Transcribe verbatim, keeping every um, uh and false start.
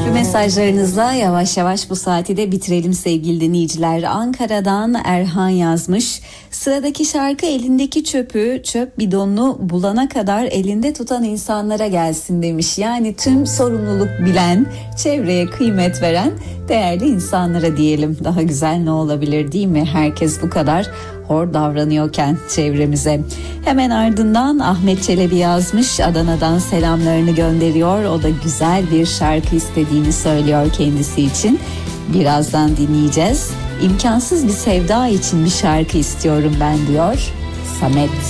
keyifli mesajlarınızla yavaş yavaş bu saati de bitirelim sevgili dinleyiciler. Ankara'dan Erhan yazmış. Sıradaki şarkı elindeki çöpü, çöp bidonunu bulana kadar elinde tutan insanlara gelsin demiş. Yani tüm sorumluluk bilen, çevreye kıymet veren değerli insanlara diyelim. Daha güzel ne olabilir değil mi? Herkes bu kadar hor davranıyorken çevremize. Hemen ardından Ahmet Çelebi yazmış. Adana'dan selamlarını gönderiyor. O da güzel bir şarkı istediğini söylüyor kendisi için. Birazdan dinleyeceğiz. İmkansız bir sevda için bir şarkı istiyorum ben diyor Samet.